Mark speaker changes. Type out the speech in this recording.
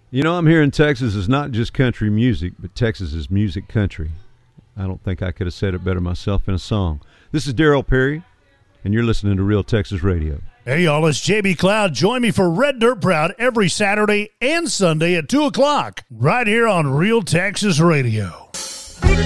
Speaker 1: You know, I'm hearing Texas is not just country music, but Texas is music country. I don't think I could have said it better myself in a song. This is Darryl Perry, and you're listening to Real Texas Radio.
Speaker 2: Hey, y'all, it's JB Cloud. Join me for Red Dirt Proud every Saturday and Sunday at 2 o'clock, right here on Real Texas Radio.